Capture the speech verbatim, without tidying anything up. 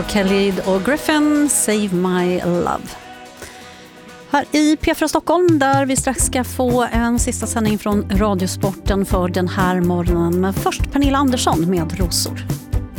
Kelly och Griffin, Save My Love. Här i P fyra Stockholm, där vi strax ska få en sista sändning från Radiosporten för den här morgonen. Men först Pernilla Andersson med Rosor.